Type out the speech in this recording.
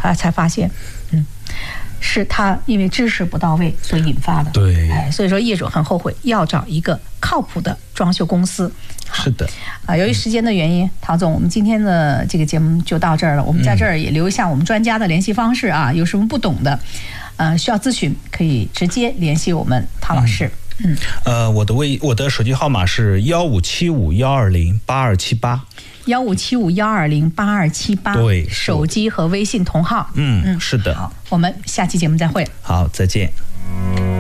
才发现，是他因为知识不到位所引发的。 对， 所以说业主很后悔，要找一个靠谱的装修公司。 是的。 由于时间的原因，陶总，我们今天的这个节目就到这儿了。我们在这儿也留下我们专家的联系方式啊，有什么不懂的，需要咨询可以直接联系我们陶老师。 我的手机号码是157512082781。 1575120828， 对， 手机和微信同号。 是的。 好，我们下期节目再会。 好，再见。